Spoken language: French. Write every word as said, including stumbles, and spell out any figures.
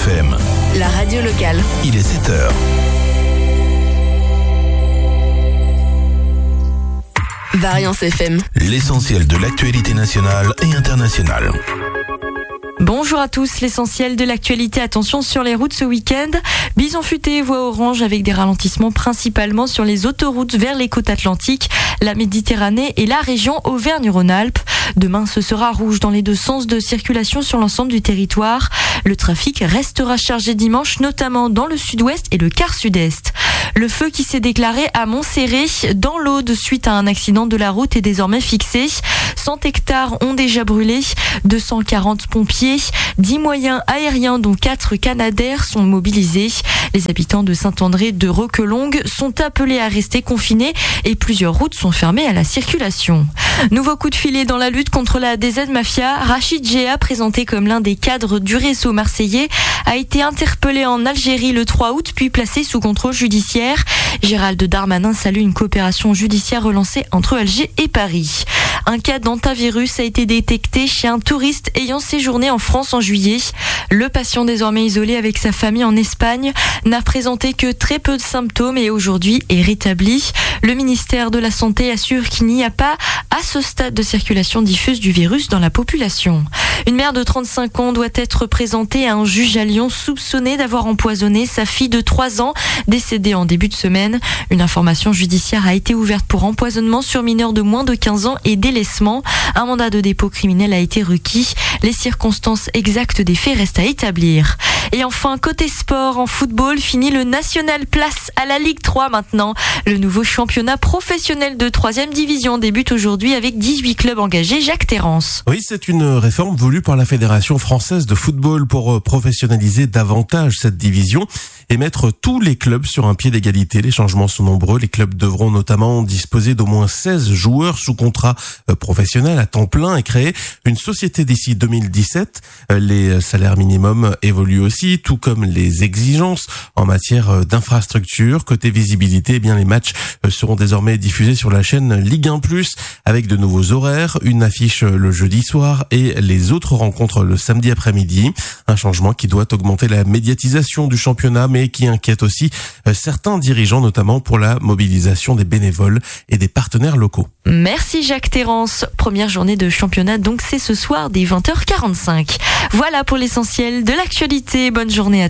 F M. La radio locale. Il est sept heures. Variance F M. L'essentiel de l'actualité nationale et internationale. Bonjour à tous, l'essentiel de l'actualité. Attention sur les routes ce week-end. Bison futé, voie orange avec des ralentissements principalement sur les autoroutes vers les côtes atlantiques, la Méditerranée et la région Auvergne-Rhône-Alpes. Demain, ce sera rouge dans les deux sens de circulation sur l'ensemble du territoire. Le trafic restera chargé dimanche, notamment dans le sud-ouest et le quart sud-est. Le feu qui s'est déclaré à Montserré, dans l'Aude, suite à un accident de la route, est désormais fixé. cent hectares ont déjà brûlé, deux cent quarante pompiers, dix moyens aériens dont quatre Canadair sont mobilisés. Les habitants de Saint-André de Roquelongue sont appelés à rester confinés et plusieurs routes sont fermées à la circulation. Nouveau coup de filet dans la lutte contre la D Z Mafia. Rachid Géa, présenté comme l'un des cadres du réseau marseillais, a été interpellé en Algérie le trois août puis placé sous contrôle judiciaire. Gérald Darmanin salue une coopération judiciaire relancée entre Alger et Paris. Un cas d'hantavirus a été détecté chez un touriste ayant séjourné en France en juillet. Le patient, désormais isolé avec sa famille en Espagne, n'a présenté que très peu de symptômes et aujourd'hui est rétabli. Le ministère de la Santé assure qu'il n'y a pas, à ce stade, de circulation diffuse du virus dans la population. Une mère de trente-cinq ans doit être présentée à un juge à Lyon soupçonnée d'avoir empoisonné sa fille de trois ans, décédée en début de semaine. Une information judiciaire a été ouverte pour empoisonnement sur mineur de moins de quinze ans et délaissement. Un mandat de dépôt criminel a été requis. Les circonstances exactes des faits restent à établir. Et enfin, côté sport, en football, fini le National, place à la Ligue trois maintenant. Le nouveau championnat professionnel de troisième division débute aujourd'hui avec dix-huit clubs engagés. Jacques Terrance. Oui, c'est une réforme voulue par la Fédération française de football pour professionnaliser davantage cette division et mettre tous les clubs sur un pied d'égalité. Les changements sont nombreux. Les clubs devront notamment disposer d'au moins seize joueurs sous contrat professionnel à temps plein et créer une société d'ici deux mille dix-sept. Les salaires minimums évoluent aussi, tout comme les exigences en matière d'infrastructure. Côté visibilité, eh bien les matchs seront désormais diffusés sur la chaîne Ligue un plus, avec de nouveaux horaires, une affiche le jeudi soir et les autres rencontres le samedi après-midi. Un changement qui doit augmenter la médiatisation du championnat, mais qui inquiète aussi certains dirigeants, notamment pour la mobilisation des bénévoles et des partenaires locaux. Merci Jacques Terrance. Première journée de championnat, donc c'est ce soir dès vingt heures quarante-cinq. Voilà pour l'essentiel de l'actualité. Bonne journée à tous.